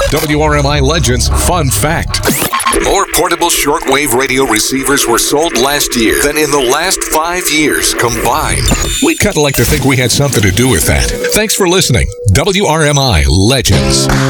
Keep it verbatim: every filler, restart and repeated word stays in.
W R M I Legends Fun Fact. More portable shortwave radio receivers were sold last year than in the last five years combined. We'd kind of like to think we had something to do with that. Thanks for listening. W R M I Legends.